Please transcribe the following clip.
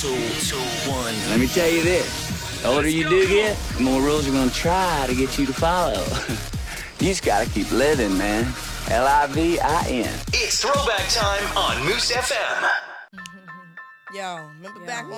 1. Let me tell you this. The older you do get, the more rules are going to try to get you to follow. You just got to keep living, man. Livin. It's throwback time on Moose FM. Yo, remember back